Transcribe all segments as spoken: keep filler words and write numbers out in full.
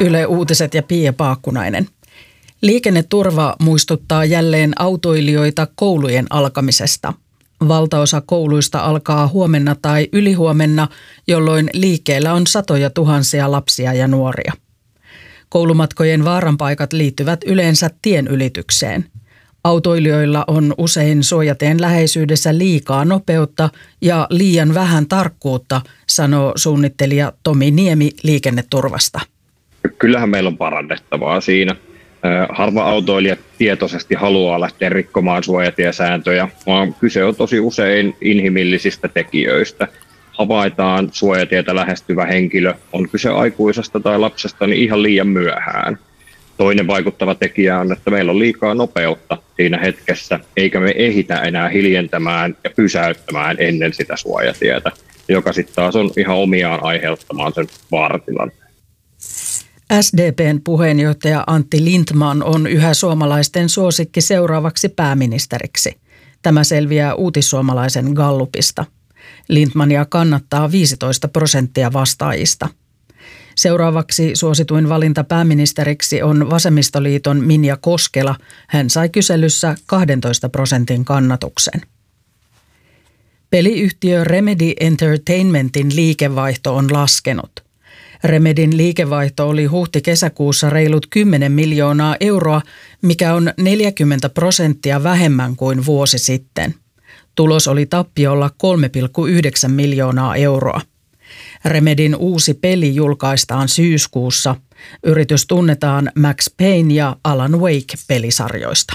Yle Uutiset ja Pia Paakkunainen. Liikenneturva muistuttaa jälleen autoilijoita koulujen alkamisesta. Valtaosa kouluista alkaa huomenna tai ylihuomenna, jolloin liikkeellä on satoja tuhansia lapsia ja nuoria. Koulumatkojen vaaranpaikat liittyvät yleensä tien ylitykseen. Autoilijoilla on usein suojateen läheisyydessä liikaa nopeutta ja liian vähän tarkkuutta, sanoo suunnittelija Tomi Niemi liikenneturvasta. Kyllähän meillä on parannettavaa siinä. Harva autoilija tietoisesti haluaa lähteä rikkomaan suojatiesääntöjä, vaan kyse on tosi usein inhimillisistä tekijöistä. Havaitaan suojatietä lähestyvä henkilö, on kyse aikuisesta tai lapsesta, niin ihan liian myöhään. Toinen vaikuttava tekijä on, että meillä on liikaa nopeutta siinä hetkessä, eikä me ehitä enää hiljentämään ja pysäyttämään ennen sitä suojatietä, joka sitten taas on ihan omiaan aiheuttamaan sen vaaratilanteen. S D P:n puheenjohtaja Antti Lindtman on yhä suomalaisten suosikki seuraavaksi pääministeriksi. Tämä selviää Uutissuomalaisen Gallupista. Lindtmania kannattaa viisitoista prosenttia vastaajista. Seuraavaksi suosituin valinta pääministeriksi on Vasemmistoliiton Minja Koskela. Hän sai kyselyssä kahdentoista prosentin kannatuksen. Peliyhtiö Remedy Entertainmentin liikevaihto on laskenut. Remedyn liikevaihto oli huhti-kesäkuussa reilut kymmenen miljoonaa euroa, mikä on neljäkymmentä prosenttia vähemmän kuin vuosi sitten. Tulos oli tappiolla kolme pilkku yhdeksän miljoonaa euroa. Remedyn uusi peli julkaistaan syyskuussa. Yritys tunnetaan Max Payne ja Alan Wake-pelisarjoista.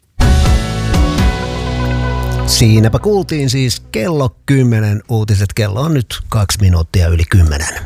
Siinäpä kuultiin siis kello kymmenen uutiset. Kello on nyt kaksi minuuttia yli kymmenen.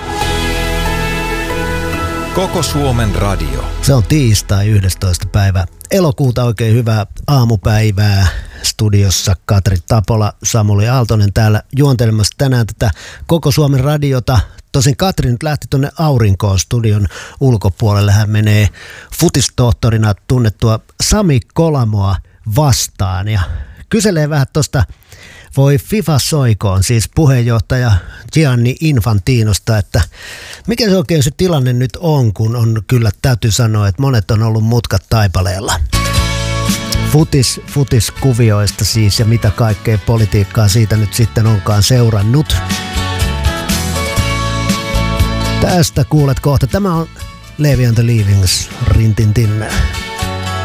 Koko Suomen radio. Se on tiistai yhdestoista päivä elokuuta. Oikein hyvää aamupäivää. Studiossa Katri Tapola, Samuli Aaltonen täällä juontelemassa tänään tätä Koko Suomen radiota. Tosin Katri nyt lähti tuonne aurinkoon studion ulkopuolelle. Hän menee futistohtorina tunnettua Sami Kolamoa vastaan ja kyselee vähän tuosta voi FIFA soikoon, siis puheenjohtaja Gianni Infantinosta, että mikä se oikein se tilanne nyt on, kun on kyllä täytyy sanoa, että monet on ollut mutkat taipaleella. Futis, futiskuvioista siis ja mitä kaikkea politiikkaa siitä nyt sitten onkaan seurannut. Tästä kuulet kohta. Tämä on Levi and the Leavings, Rintintin.